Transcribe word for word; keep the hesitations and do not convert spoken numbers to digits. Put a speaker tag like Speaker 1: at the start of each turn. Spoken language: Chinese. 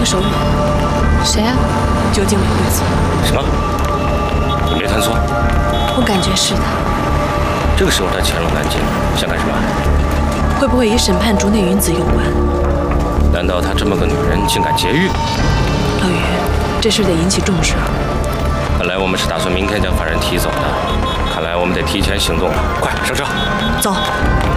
Speaker 1: 手语。谁啊？究竟美贵子。
Speaker 2: 什么？你没看错？
Speaker 1: 我感觉是他。
Speaker 2: 这个时候他潜入南京，想干什么？
Speaker 1: 会不会与审判竹内云子有关？
Speaker 2: 难道她这么个女人竟敢劫狱？
Speaker 1: 老于，这事得引起重视啊！
Speaker 2: 本来我们是打算明天将犯人提走的，看来我们得提前行动了。快上车，
Speaker 1: 走。